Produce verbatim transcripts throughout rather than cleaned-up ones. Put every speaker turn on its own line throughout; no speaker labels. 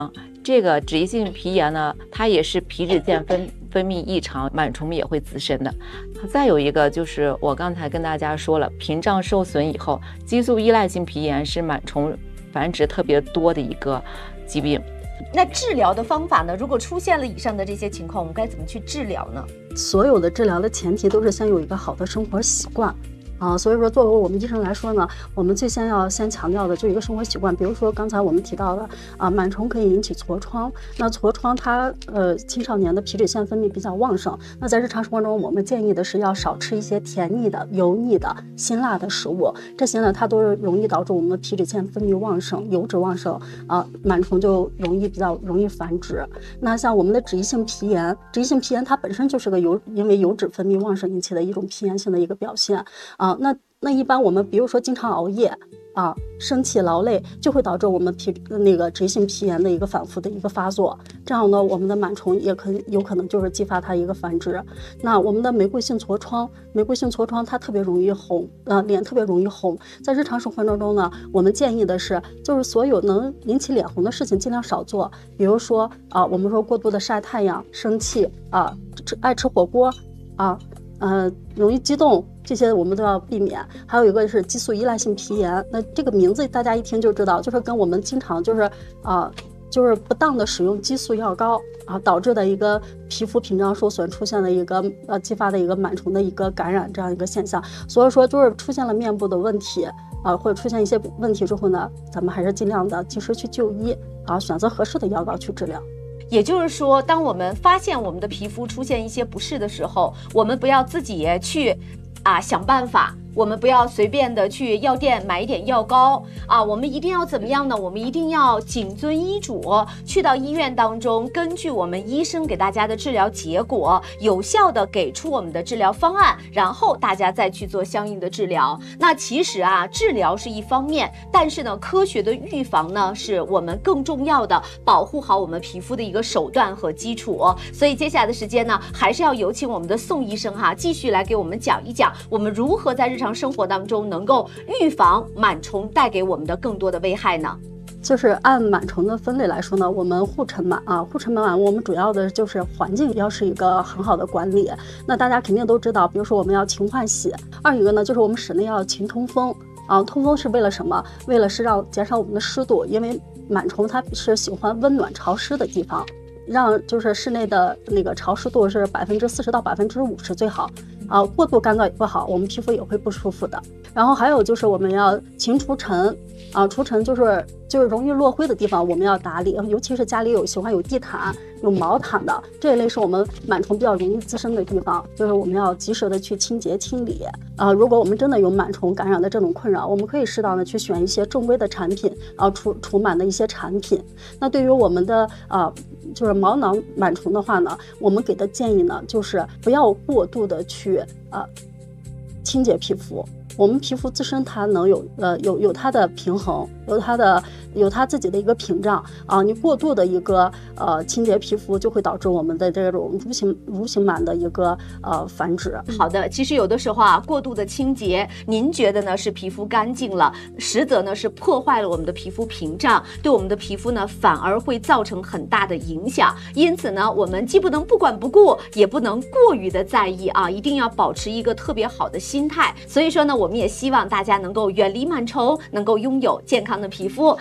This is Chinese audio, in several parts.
这个脂溢性皮炎呢，它也是皮脂腺分分泌异常，螨虫也会滋生的。再有一个就是我刚才跟大家说了，屏障受损以后，激素依赖性皮炎是螨虫繁殖特别多的一个疾病。
那治疗的方法呢？如果出现了以上的这些情况，我们该怎么去治疗呢？
所有的治疗的前提都是先有一个好的生活习惯。啊，所以说作为我们医生来说呢，我们最先要先强调的就一个生活习惯，比如说刚才我们提到的啊，螨虫可以引起痤疮，那痤疮它呃青少年的皮脂腺分泌比较旺盛，那在日常生活中我们建议的是要少吃一些甜腻的、油腻的、辛辣的食物，这些呢它都是容易导致我们的皮脂腺分泌旺盛、油脂旺盛啊，螨虫就容易比较容易繁殖。那像我们的脂溢性皮炎，脂溢性皮炎它本身就是个油因为油脂分泌旺盛引起的一种皮炎性的一个表现啊。那那一般我们比如说经常熬夜啊，生气劳累，就会导致我们皮那个脂溢性皮炎的一个反复的一个发作。这样呢，我们的螨虫也可有可能就是激发它一个繁殖。那我们的玫瑰性痤疮，玫瑰性痤疮它特别容易红，呃，脸特别容易红。在日常生活当中呢，我们建议的是，就是所有能引起脸红的事情尽量少做，比如说啊，我们说过度的晒太阳、生气啊，吃爱吃火锅啊。呃，容易激动，这些我们都要避免。还有一个是激素依赖性皮炎，那这个名字大家一听就知道，就是跟我们经常就是啊、呃，就是不当的使用激素药膏啊导致的一个皮肤屏障受损，出现了一个呃激发的一个螨虫的一个感染这样一个现象。所以说，就是出现了面部的问题啊，或者出现一些问题之后呢，咱们还是尽量的及时去就医啊，选择合适的药膏去治疗。
也就是说，当我们发现我们的皮肤出现一些不适的时候，我们不要自己去啊想办法，我们不要随便的去药店买一点药膏啊，我们一定要怎么样呢？我们一定要谨遵医嘱，去到医院当中，根据我们医生给大家的治疗结果，有效的给出我们的治疗方案，然后大家再去做相应的治疗。那其实啊，治疗是一方面，但是呢，科学的预防呢，是我们更重要的保护好我们皮肤的一个手段和基础。所以接下来的时间呢，还是要有请我们的宋医生哈，继续来给我们讲一讲，我们如何在日常生活当中能够预防螨虫带给我们的更多的危害呢？
就是按螨虫的分类来说呢，我们护尘螨啊，护尘螨我们主要的就是环境要是一个很好的管理。那大家肯定都知道，比如说我们要勤换洗，二一个呢就是我们室内要勤通风啊，通风是为了什么？为了是让减少我们的湿度，因为螨虫它是喜欢温暖潮湿的地方，让就是室内的那个潮湿度是百分之四十到百分之五十最好啊，过度干燥也不好，我们皮肤也会不舒服的。然后还有就是我们要勤除尘啊，除尘就是就是容易落灰的地方我们要打理，尤其是家里有喜欢有地毯、有毛毯的这一类是我们螨虫比较容易滋生的地方，就是我们要及时的去清洁清理啊。如果我们真的有螨虫感染的这种困扰，我们可以适当的去选一些正规的产品啊，除除螨的一些产品。那对于我们的啊就是毛囊螨虫的话呢，我们给的建议呢就是不要过度的去呃清洁皮肤。我们皮肤自身它能有呃有有它的平衡，有它的有它自己的一个屏障啊。你过度的一个呃清洁皮肤，就会导致我们的这种蠕形蠕形螨的一个呃繁殖。
好的，其实有的时候啊，过度的清洁，您觉得呢是皮肤干净了，实则呢是破坏了我们的皮肤屏障，对我们的皮肤呢反而会造成很大的影响。因此呢，我们既不能不管不顾，也不能过于的在意啊，一定要保持一个特别好的心态。所以说呢，我们也希望大家能够远离螨虫，能够拥有健康的皮肤。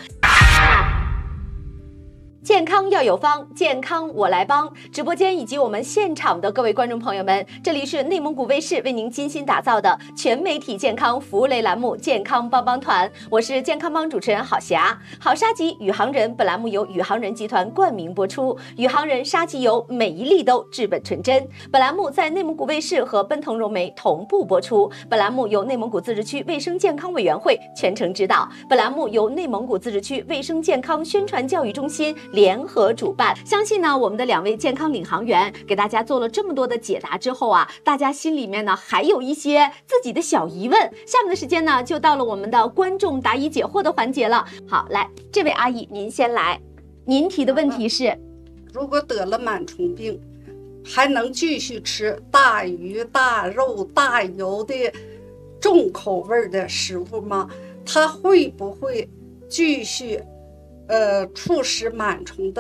健康要有方，健康我来帮。直播间以及我们现场的各位观众朋友们，这里是内蒙古卫视为您精心打造的全媒体健康服务类栏目《健康帮帮团》，我是健康帮主持人郝霞。好沙棘宇航人本栏目由宇航人集团冠名播出，宇航人沙棘油每一粒都治本纯真。本栏目在内蒙古卫视和奔腾融媒同步播出。本栏目由内蒙古自治区卫生健康委员会全程指导。本栏目由内蒙古自治区卫生健康宣传教育中心联合主办。相信呢，我们的两位健康领航员给大家做了这么多的解答之后啊，大家心里面呢还有一些自己的小疑问。下面的时间呢，就到了我们的观众答疑解惑的环节了。好，来，这位阿姨您先来，您提的问题是，
如果得了螨虫病，还能继续吃大鱼大肉大油的重口味的食物吗？它会不会继续呃，促使螨虫的